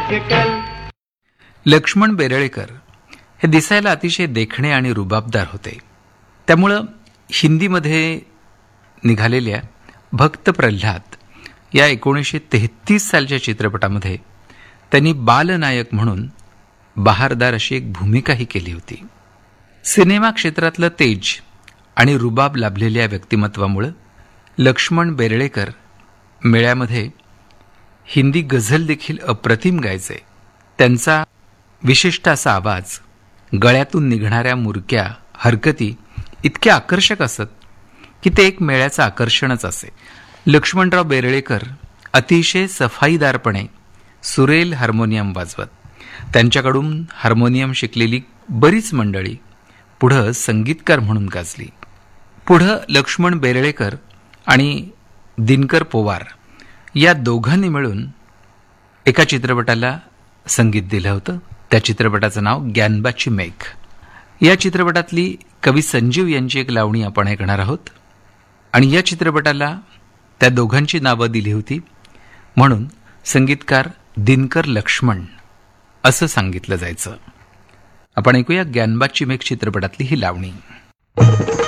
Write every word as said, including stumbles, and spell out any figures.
आजकल. लक्ष्मण बेरळेकर हे दिसायला अतिशय देखणे आणि रुबाबदार होते. त्यामुळं हिंदीमध्ये निघालेल्या भक्त प्रल्हाद या एकोणीसशे तेहतीस सालच्या चित्रपटामध्ये त्यांनी बालनायक म्हणून बहारदार अशी एक भूमिकाही केली होती. सिनेमा क्षेत्रातलं तेज आणि रुबाब लाभलेल्या व्यक्तिमत्वामुळं लक्ष्मण बेरळेकर मेळ्यामध्ये हिंदी गझल देखील अप्रतिम गायचे. त्यांचा विशिष्ट असा आवाज, गळ्यातून निघणाऱ्या मुरक्या हरकती इतक्या आकर्षक असत की ते एक मेळ्याचं आकर्षणच असे. लक्ष्मणराव बेरळेकर अतिशय सफाईदारपणे सुरेल हार्मोनियम वाजवत. त्यांच्याकडून हार्मोनियम शिकलेली बरीच मंडळी पुढं संगीतकार म्हणून गाजली. पुढं लक्ष्मण बेरळेकर आणि दिनकर पोवार या दोघांनी मिळून एका चित्रपटाला संगीत दिलं होतं. त्या चित्रपटाचं नाव ग्यानबाची मेघ. या चित्रपटातली कवी संजीव यांची एक लावणी आपण ऐकणार आहोत. आणि या चित्रपटाला त्या दोघांची नावं दिली होती म्हणून संगीतकार दिनकर लक्ष्मण असं सांगितलं जायचं. आपण ऐकूया ग्यानबाची मेघ चित्रपटातली ही लावणी.